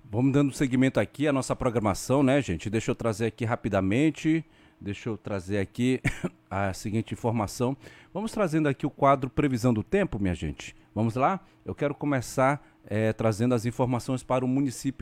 Vamos dando seguimento aqui à nossa programação, né, gente? Deixa eu trazer aqui rapidamente, a seguinte informação. Vamos trazendo aqui o quadro Previsão do Tempo, minha gente. Vamos lá? Eu quero começar trazendo as informações para o município